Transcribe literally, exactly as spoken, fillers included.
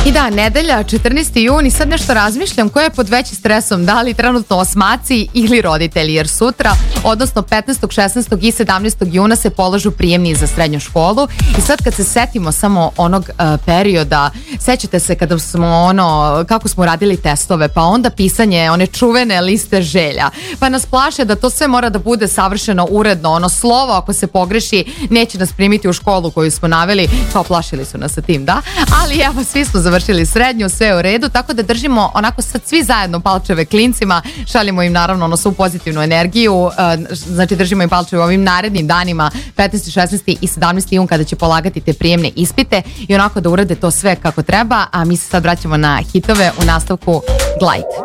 I da, nedelja, četrnaesti jun i sad nešto razmišljam ko je pod većim stresom, da li trenutno osmaci ili roditelji, jer sutra, odnosno petnaestog, šesnaestog i sedamnaestog juna se polažu prijemni za srednju školu i sad kad se setimo samo onog uh, perioda, sećate se kada smo ono, kako smo radili testove, pa onda pisanje one čuvene liste želja, pa nas plaše da to sve mora da bude savršeno uredno, ono slovo ako se pogreši neće nas primiti u školu koju smo naveli, kao plašili su nas sa tim, da, ali evo svi smo završili srednju, sve je u redu, tako da držimo onako sad svi zajedno palčeve klincima, šaljemo im naravno ono svu pozitivnu energiju, znači držimo im palčeve ovim narednim danima, petnaesti, šesnaesti i sedamnaesti jun kada će polagati te prijemne ispite i onako da urade to sve kako treba, a mi se sad vraćamo na hitove u nastavku Glide.